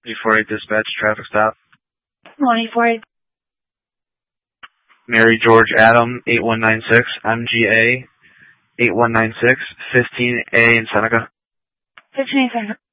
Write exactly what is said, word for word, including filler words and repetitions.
E four eight dispatch, traffic stop. one four eight. Mary George Adam, eight one nine six, M G A, eight one nine six, fifteen A in Seneca. fifteen A Seneca.